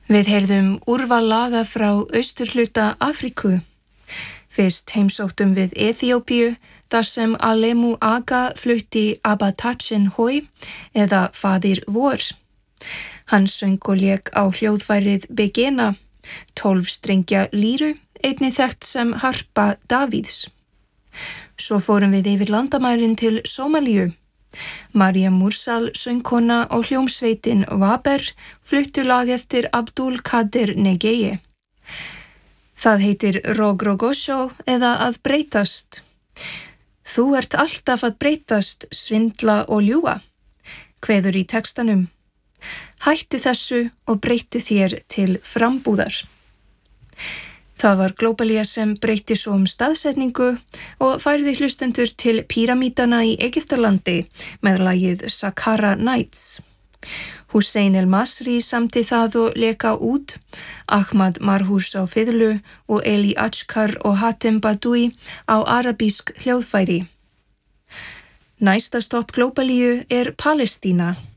Við heyrðum úrval laga frá austurhluta Afríku. Fyrst heimsóttum við Eþíópíu þar sem Alemu Aga flutti Abatachin Hoi eða Faðir vor. Hann söng og lék á hljóðfærið Begena, 12 strengja líru, einnig þekkt sem harpa Davíðs. Svo fórum við yfir landamærin til Sómalíu. Maria Mursal söngkona og hljómsveitin Waber fluttu lag eftir Abdul Kadir Negeye. Það heitir Rogrogosho eða að breytast. Þú ert alltaf að breytast, svindla og ljúga, kveður í textanum. Hættu þessu og breyttu þér til frambúðar. Það var Glóbalía sem breytti svo staðsetningu og færði hlustendur til píramítana í Egyptalandi með lagið Saqqara Nights. Hussein El Masri samdi það og leka út, Ahmad Marhous á fiðlu og Eli Achkar og Hatem Badoui á arabísk hljóðfæri. Næsta stopp Glóbalíu er Palestína.